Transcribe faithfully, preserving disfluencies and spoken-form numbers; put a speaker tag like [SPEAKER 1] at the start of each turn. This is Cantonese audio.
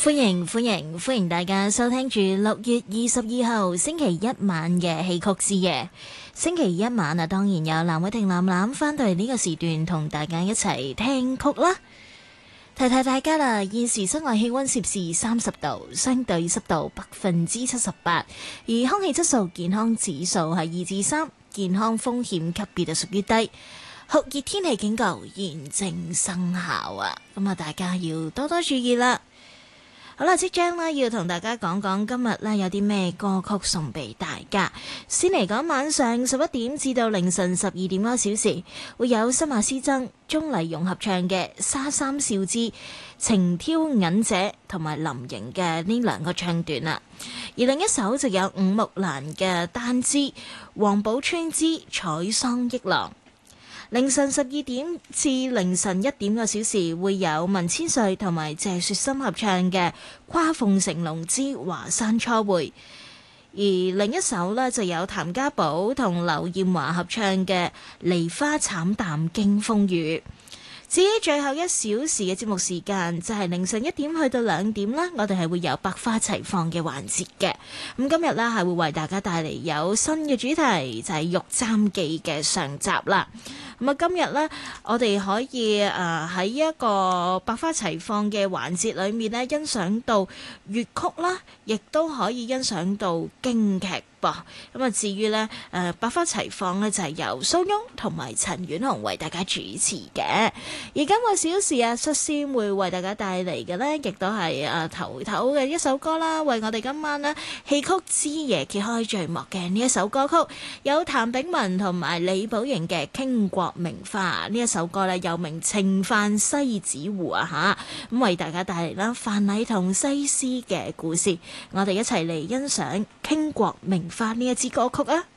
[SPEAKER 1] 歡迎歡迎歡迎大家收聽住六月二十二號星期一晚嘅戲曲之夜。星期一晚啊，當然有藍偉霆藍藍翻到嚟呢個時段同大家一齊聽曲啦。提提大家啦，現時室外氣溫攝氏三十度，相對濕度百分之七十八，而空氣質素健康指數係二至三，健康風險級別就屬於低。酷熱天氣警告現正生效啊！咁啊，大家要多多注意啦。好啦，即將呢要同大家講講今日呢有啲咩歌曲送俾大家。先嚟講晚上十一點至到凌晨十二點嗰小時，會有新馬師曾、鍾麗蓉合唱嘅《沙三少之情挑引者》同埋林瑩嘅呢兩個唱段啦。而另一首就有伍木蘭嘅《單枝》、黃寶川之《採桑憶郎》。凌晨十二點至凌晨一點個小時，會有文千歲同埋謝雪心合唱嘅《跨鳳成龍之華山初會》，而另一首呢，就有譚家寶同劉艷華合唱嘅《梨花慘淡經風雨》。至於最後一小時嘅節目時間就係凌晨一點去到兩點啦，我哋係會有百花齊放嘅環節嘅。咁今日呢，係會為大家帶嚟有新嘅主題，就係《玉簪記》嘅上集啦。咁啊，今日呢，我哋可以誒喺一個百花齊放嘅環節裏面呢，欣賞到粵曲啦，亦都可以欣賞到京劇噃。咁啊，至於呢，誒百花齊放呢，就係由蘇翁同埋陳婉紅為大家主持嘅。而今個小時啊，率先會為大家帶嚟嘅呢，亦都係誒頭頭嘅一首歌啦，為我哋今晚呢戲曲之夜揭開序幕嘅呢一首歌曲，有譚炳文同埋李寶瑩嘅《傾國名花》呢一首歌呢，又名《情泛西子湖》啊吓，咁為大家帶嚟啦范蠡同西施嘅故事，我哋一齊嚟欣賞《傾國名花》呢一支歌曲啊！